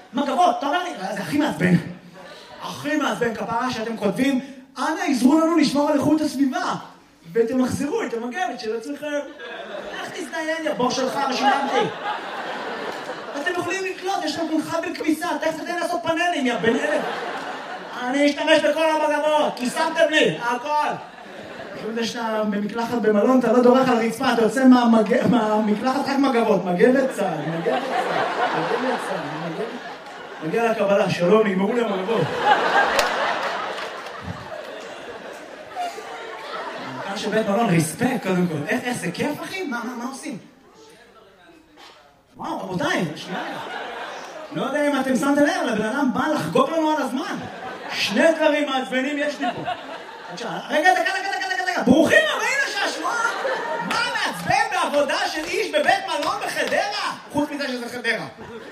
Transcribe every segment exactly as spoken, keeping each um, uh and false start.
מגבות, אתה אומר לי, זה הכי מעצבן. הכי מעצבן, כפרה שאתם כותבים, אנא עזרו לנו לשמור על איכות הסביבה. ואתם מחזירו את המגבת של עצמכם. איך תזדיין, יא בור שלך, שילמתי. אתם יכולים לקלוט, יש לכם כבל כביסה, תכף תתן לעשות פאנלים, יא בן אלף. אני אשתמש בכל המגבות, כי שמתם לי, הכל. זה שאתה במקלחת במלון, אתה לא דורך על הרצפה, אתה יוצא מהמקלחת רק מגבות, מגבת צה"ל, מגבת צה"ל, מגבת צה"ל, מגיע לקבלה, שלום, נגמרו לי המגבות. כאן שבית מלון, ריספק, קודם כל. איך זה כיף, אחי? מה עושים? וואו, רבותיי, שנייה. לא יודע אם אתם שמתם לב, לבן אדם בא לחגוג לנו על הזמן. שני דברים מעצבנים יש לי פה. רגע, דקה, דקה, דקה, דקה, ברוכים הבאים לשעשוע. מה מעצבן בעבודה של איש בבית מלון בחדרה? חוץ מזה שזה חדרה.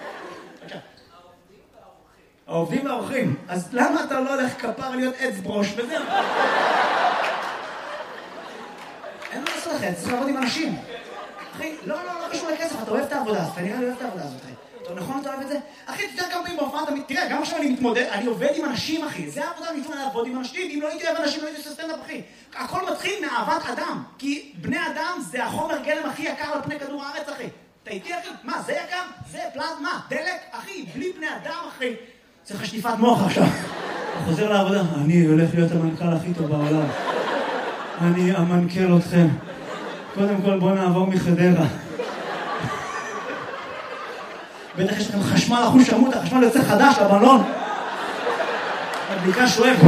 העובדים והאורחים. אז למה אתה לא הולך כפר להיות עץ ברוש וזהו? אין מה לעשות לכם, צריך לעבוד עם אנשים. אחי, לא, לא, לא קשור לכסף, אתה אוהב את העבודה, אתה נראה לי אוהב את העבודה הזאת, אחי. אתה נכון, אתה אוהב את זה? אחי, תתאר כמה פעמים בהופעה, תראה, גם עכשיו אני מתמודד, אני עובד עם אנשים, אחי. זה העבודה, אני מתמודד לעבוד עם אנשים, אם לא הייתי אוהב אנשים, לא הייתי עושה סטנדאפ, אחי. הכל מתחיל מאהבת אדם, כי בני אדם זה החומר גלם הכי יקר על פני כדור הארץ, אחי. אתה איתי, אחי? מה, זה יקר? זה פלזמה, דלק, אחי, בלי בני אדם, אחי. צריך שטיפת מוח עכשיו. הוא חוזר לעבודה, אני הולך להיות המנכ"ל הכי טוב בעולם. אני אמנכ"ל אתכם. קודם כל בוא נעבור מחדרה. בטח יש לכם חשמל אחוש שמות, החשמל יוצא חדש לבלון. הבדיקה שואב.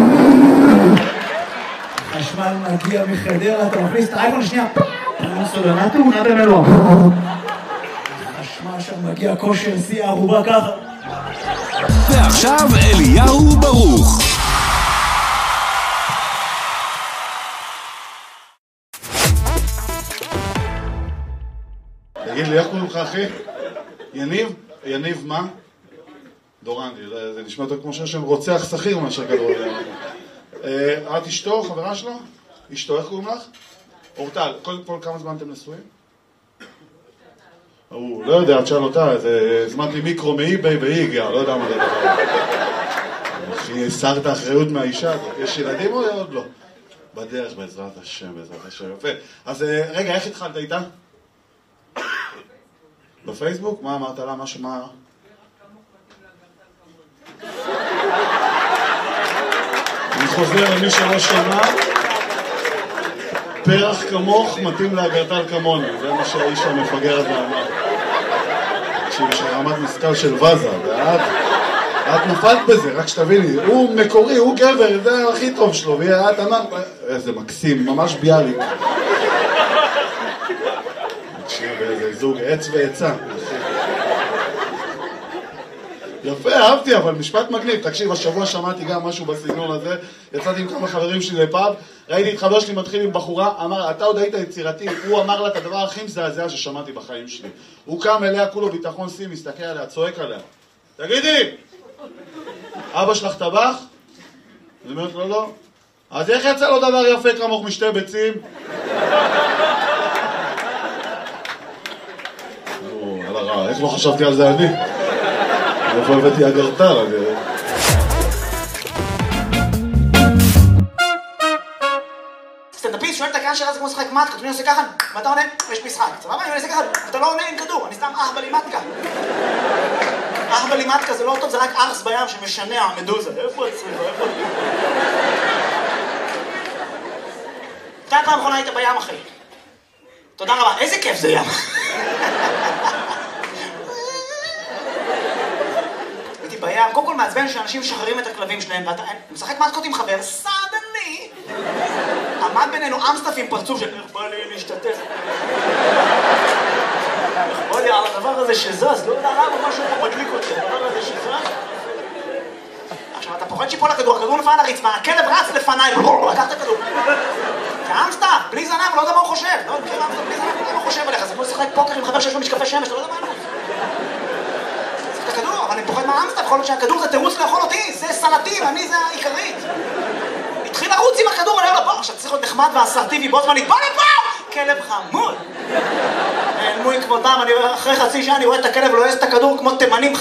החשמל מגיע מחדרה, אתה מכניס את האייפון השנייה. אני סולנה תאונה במלוא. החשמל שם מגיע כושר, שיא הערובה ככה. ועכשיו אליהו ברוך. תגיד לי, איך קוראים לך אחי? יניב? יניב מה? דורנדי, זה נשמע יותר כמו שם רוצח שכיר מאשר כדורגל. את אשתו, חברה שלו? אשתו, איך קוראים לך? אורטל, קודם כל כמה זמן אתם נשואים? הוא לא יודע, תשאל אותה, הזמנתי מיקרו מאי-ביי והיא הגיעה, לא יודע מה זה דבר. אחי, הסרת האחריות מהאישה הזאת. יש ילדים או עוד לא? בדרך, בעזרת השם, בעזרת השם, יפה. אז רגע, איך התחלת איתה? בפייסבוק? מה אמרת לה? משהו מה? אני חוזר למי שלא שמע, פרח כמוך מתאים לאגרטל כמוני, זה מה שהאיש המפגר הזה אמר. תקשיב, יש רמת משכל של וזה, ואת את נפלת בזה, רק שתביני, הוא מקורי, הוא גבר, זה הכי טוב שלו, ואת אמרת, איזה מקסים, ממש ביאליק. תקשיב, איזה זוג עץ ועצה. יפה, אהבתי, אבל משפט מגניב. תקשיב, השבוע שמעתי גם משהו בסגנון הזה, יצאתי עם כמה חברים שלי לפאב, ראיתי את חבר שלי מתחיל עם בחורה, אמר, אתה עוד היית יצירתי, הוא אמר לה את הדבר הכי מזעזע ששמעתי בחיים שלי. הוא קם אליה, כולו ביטחון סי, מסתכל עליה, צועק עליה. תגידי, אבא שלך טבח? אני אומרת לו, לא. אז איך יצא לו דבר יפה כמוך משתי ביצים? על הרע, איך לא חשבתי על זה אני? איפה הבאתי אגרטל, אני... סטנדאפיסט שואל את הקהל שלה, זה כמו משחק מתקה, אני עושה ככה, ואתה עונה, יש משחק. סבבה, אני עושה ככה, אתה לא עונה עם כדור, אני סתם אח בלימטקה. אח בלימטקה זה לא טוב, זה רק ארס בים שמשנע, מדוזה. איפה הצריבה, איפה... אתה פעם אחרונה היית בים, אחי. תודה רבה, איזה כיף זה ים. בים, קודם כל מעצבן שאנשים משחררים את הכלבים שלהם, ואתה משחק מתקות עם חבר, סדני! עמד בינינו אמסטף עם פרצוף של איך בא לי להשתתף. בוא לי על הדבר הזה שזז, לא יודע למה משהו פה מדליק אותי, הדבר הזה שזז. עכשיו, אתה פוחד שיפול הכדור, הכדור נפל על הרצפה, הכלב רץ לפניי, לקח את הכדור. זה אמסטף, בלי זנב, לא יודע מה הוא חושב. לא, אמסטף, בלי זנב, לא יודע מה הוא חושב עליך, זה כמו לשחק פוקר עם חבר שיש לו משקפי שמש, לא יודע מה הוא. הכדור, אבל אני פוחד מהאמסטף, יכול להיות שהכדור זה תירוץ לאכול אותי, זה סלטים, אני זה העיקרית. התחיל לרוץ עם הכדור, אני אומר לו, בוא, עכשיו צריך להיות נחמד ואסרטיבי, בוא זמנית, בוא לפה! כלב חמוד! נעלמו עם כבודם, אחרי חצי שעה אני רואה את הכלב לועס את הכדור כמו תימנים